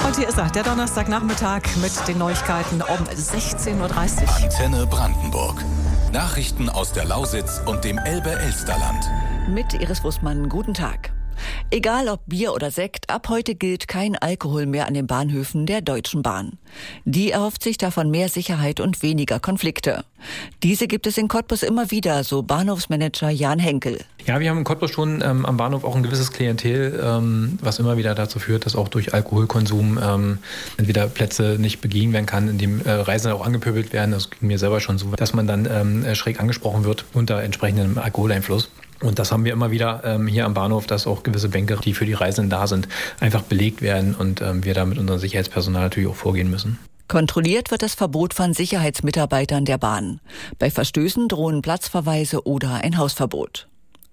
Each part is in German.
Und hier ist er, der Donnerstagnachmittag mit den Neuigkeiten um 16.30 Uhr. Antenne Brandenburg. Nachrichten aus der Lausitz und dem Elbe-Elsterland. Mit Iris Wussmann, guten Tag. Egal ob Bier oder Sekt, ab heute gilt kein Alkohol mehr an den Bahnhöfen der Deutschen Bahn. Die erhofft sich davon mehr Sicherheit und weniger Konflikte. Diese gibt es in Cottbus immer wieder, so Bahnhofsmanager Jan Henkel. Ja, wir haben in Cottbus schon am Bahnhof auch ein gewisses Klientel, was immer wieder dazu führt, dass auch durch Alkoholkonsum entweder Plätze nicht begehen werden kann, indem Reisende auch angepöbelt werden. Das ging mir selber schon so, dass man dann schräg angesprochen wird unter entsprechendem Alkoholeinfluss. Und das haben wir immer wieder hier am Bahnhof, dass auch gewisse Bänke, die für die Reisenden da sind, einfach belegt werden und wir da mit unserem Sicherheitspersonal natürlich auch vorgehen müssen. Kontrolliert wird das Verbot von Sicherheitsmitarbeitern der Bahn. Bei Verstößen drohen Platzverweise oder ein Hausverbot.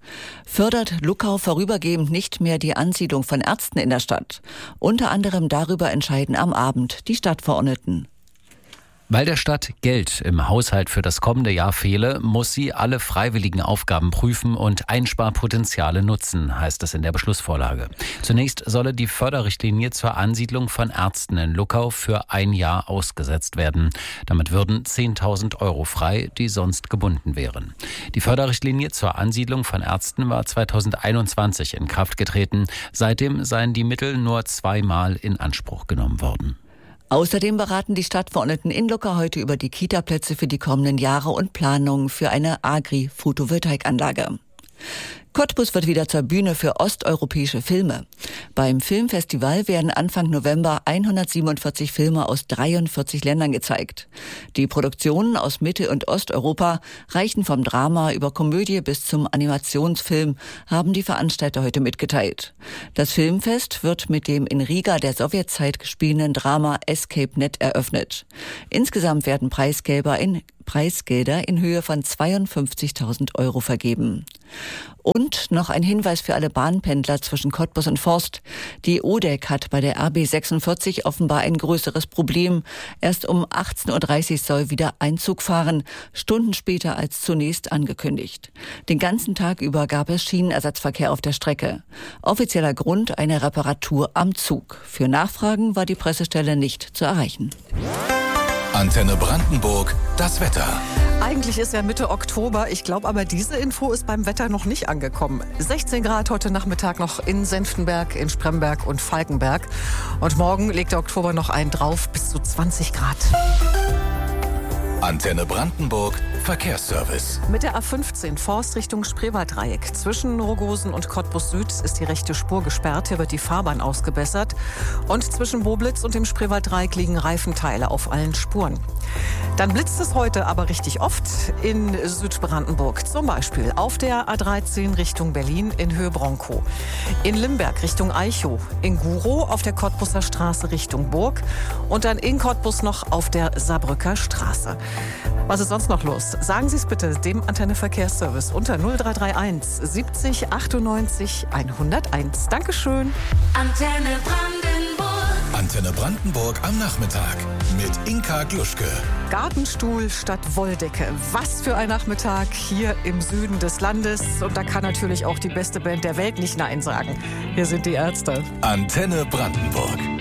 Fördert Luckau vorübergehend nicht mehr die Ansiedlung von Ärzten in der Stadt. Unter anderem darüber entscheiden am Abend die Stadtverordneten. Weil der Stadt Geld im Haushalt für das kommende Jahr fehle, muss sie alle freiwilligen Aufgaben prüfen und Einsparpotenziale nutzen, heißt es in der Beschlussvorlage. Zunächst solle die Förderrichtlinie zur Ansiedlung von Ärzten in Luckau für ein Jahr ausgesetzt werden. Damit würden 10.000 € frei, die sonst gebunden wären. Die Förderrichtlinie zur Ansiedlung von Ärzten war 2021 in Kraft getreten. Seitdem seien die Mittel nur zweimal in Anspruch genommen worden. Außerdem beraten die Stadtverordneten in Luckau heute über die Kita-Plätze für die kommenden Jahre und Planungen für eine Agri-Photovoltaikanlage. Cottbus wird wieder zur Bühne für osteuropäische Filme. Beim Filmfestival werden Anfang November 147 Filme aus 43 Ländern gezeigt. Die Produktionen aus Mittel- und Osteuropa reichen vom Drama über Komödie bis zum Animationsfilm, haben die Veranstalter heute mitgeteilt. Das Filmfest wird mit dem in Riga der Sowjetzeit gespielten Drama Escape.net eröffnet. Insgesamt werden Preisgelder in Höhe von 52.000 € vergeben. Und noch ein Hinweis für alle Bahnpendler zwischen Cottbus und Forst. Die ODEC hat bei der RB 46 offenbar ein größeres Problem. Erst um 18.30 Uhr soll wieder ein Zug fahren, Stunden später als zunächst angekündigt. Den ganzen Tag über gab es Schienenersatzverkehr auf der Strecke. Offizieller Grund eine Reparatur am Zug. Für Nachfragen war die Pressestelle nicht zu erreichen. Antenne Brandenburg, das Wetter. Eigentlich ist ja Mitte Oktober. Ich glaube aber, diese Info ist beim Wetter noch nicht angekommen. 16 Grad heute Nachmittag noch in Senftenberg, in Spremberg und Falkenberg. Und morgen legt der Oktober noch einen drauf, bis zu 20 Grad. Antenne Brandenburg, Verkehrsservice. Mit der A15 Forst Richtung Spreewalddreieck. Zwischen Rogosen und Cottbus Süd ist die rechte Spur gesperrt. Hier wird die Fahrbahn ausgebessert. Und zwischen Boblitz und dem Spreewalddreieck liegen Reifenteile auf allen Spuren. Dann blitzt es heute aber richtig oft in Südbrandenburg. Zum Beispiel auf der A13 Richtung Berlin in Höhe Bronkow. In Limberg Richtung Eichow. In Gurow auf der Cottbuser Straße Richtung Burg. Und dann in Cottbus noch auf der Saarbrücker Straße. Was ist sonst noch los? Sagen Sie es bitte dem Antenne Verkehrsservice unter 0331 70 98 101. Dankeschön. Antenne Brandenburg. Antenne Brandenburg am Nachmittag mit Inka Gluschke. Gartenstuhl statt Wolldecke. Was für ein Nachmittag hier im Süden des Landes. Und da kann natürlich auch die beste Band der Welt nicht Nein sagen. Hier sind die Ärzte. Antenne Brandenburg.